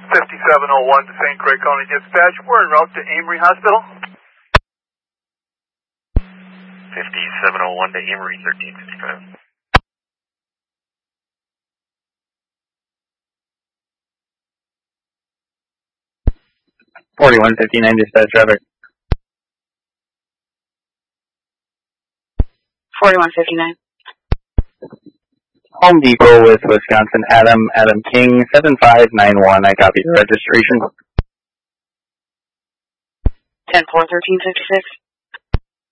5701 to St. Croix County Dispatch. We're en route to Amory Hospital. 5701 to Amory, 1355. 4159 dispatch traffic. 4159. Home Depot with Wisconsin Adam King 7591. I copy the registration. 10-4-1356.